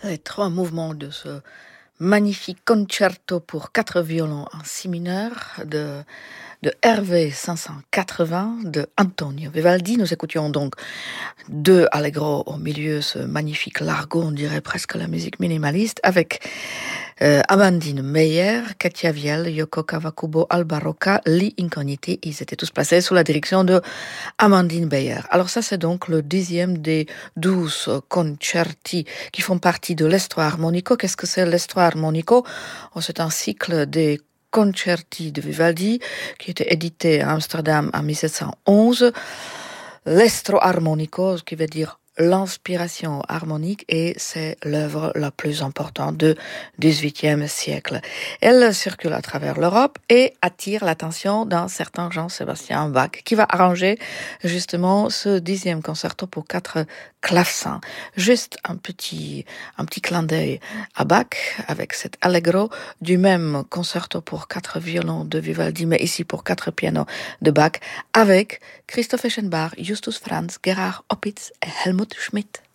Les trois mouvements de ce magnifique concerto pour quatre violons en si mineur de Hervé 580 de Antonio Vivaldi. Nous écoutions donc deux allegro au milieu, ce magnifique largo, on dirait presque la musique minimaliste, avec Amandine Meyer, Katia Viel, Yoko Kawakubo, Alba Rocca, Lee Incogniti. Ils étaient tous placés sous la direction de Amandine Meyer. Alors ça, c'est donc le 10e des 12 concerti qui font partie de l'Estro Armonico. Qu'est-ce que c'est l'Estro Armonico? C'est un cycle des concerti de Vivaldi qui était édité à Amsterdam en 1711. L'Estro Armonico, ce qui veut dire l'inspiration harmonique, et c'est l'œuvre la plus importante du XVIIIe siècle. Elle circule à travers l'Europe et attire l'attention d'un certain Jean-Sébastien Bach, qui va arranger justement ce 10e concerto pour quatre clavecins. Juste un petit clin d'œil à Bach avec cet allegro du même concerto pour quatre violons de Vivaldi, mais ici pour quatre pianos de Bach, avec Christoph Eschenbach, Justus Franz, Gerhard Opitz et Helmut Schmidt.